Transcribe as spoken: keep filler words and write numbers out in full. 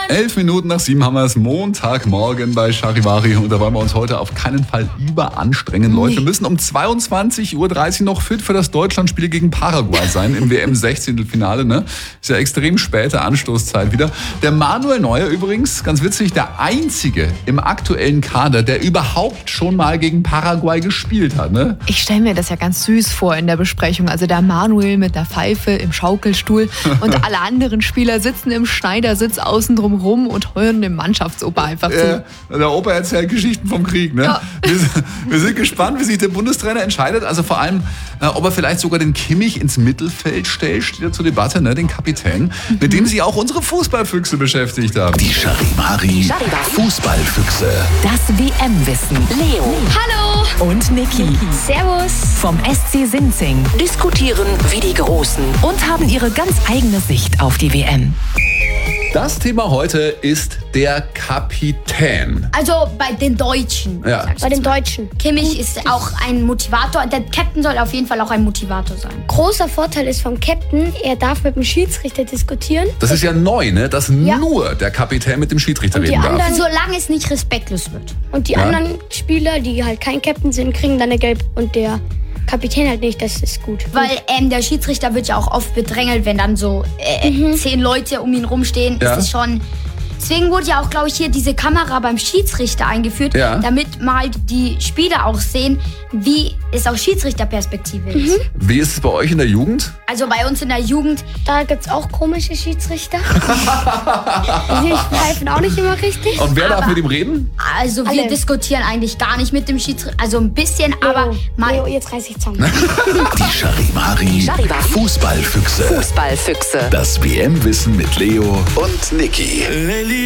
Elf Minuten nach sieben haben wir es, Montagmorgen bei Charivari. Und da wollen wir uns heute auf keinen Fall überanstrengen, Leute. Wir müssen um zweiundzwanzig Uhr dreißig noch fit für das Deutschlandspiel gegen Paraguay sein im W M-Sechzehntelfinale. Ne? Ist ja extrem späte Anstoßzeit wieder. Der Manuel Neuer übrigens, ganz witzig, der Einzige im aktuellen Kader, der überhaupt schon mal gegen Paraguay gespielt hat. Ne? Ich stelle mir das ja ganz süß vor in der Besprechung. Also der Manuel mit der Pfeife im Schaukelstuhl und alle anderen Spieler sitzen im Schneidersitz außen drum rum und hören dem Mannschaftsoper einfach zu. Ja, der Opa erzählt Geschichten vom Krieg. Ne? Ja. Wir, wir sind gespannt, wie sich der Bundestrainer entscheidet. Also vor allem, äh, ob er vielleicht sogar den Kimmich ins Mittelfeld stellt, steht ja zur Debatte, ne? Den Kapitän, mhm. mit dem sich auch unsere Fußballfüchse beschäftigt haben. Die Charivari Fußballfüchse. Das W M-Wissen. Leo. Hallo. Und Niki. Servus. Vom S C Sinzing. Diskutieren wie die Großen und haben ihre ganz eigene Sicht auf die W M. Das Thema heute ist der Kapitän. Also bei den Deutschen. Ja. Bei den Deutschen. Kimmich ist auch ein Motivator. Der Captain soll auf jeden Fall auch ein Motivator sein. Großer Vorteil ist vom Captain, er darf mit dem Schiedsrichter diskutieren. Das ist ja neu, ne? Dass ja. nur der Kapitän mit dem Schiedsrichter reden darf. Anderen, solange es nicht respektlos wird. Und die ja. anderen Spieler, die halt kein Captain sind, kriegen dann eine Gelb und der Kapitän halt nicht, das ist gut. Weil ähm, der Schiedsrichter wird ja auch oft bedrängelt, wenn dann so äh, mhm. zehn Leute um ihn rumstehen, ja. ist es schon. Deswegen wurde ja auch, glaube ich, hier diese Kamera beim Schiedsrichter eingeführt, ja. damit mal die Spieler auch sehen, wie es aus Schiedsrichterperspektive ist. Mhm. Wie ist es bei euch in der Jugend? Also bei uns in der Jugend, da gibt es auch komische Schiedsrichter. Die pfeifen auch nicht immer richtig. Und wer aber, darf mit ihm reden? Also wir Alle. diskutieren eigentlich gar nicht mit dem Schiedsrichter, also ein bisschen, Leo, aber mal... Leo, jetzt reiß ich zusammen. Die Charivari Fußballfüchse. Fußballfüchse. Das W M-Wissen mit Leo und Niki.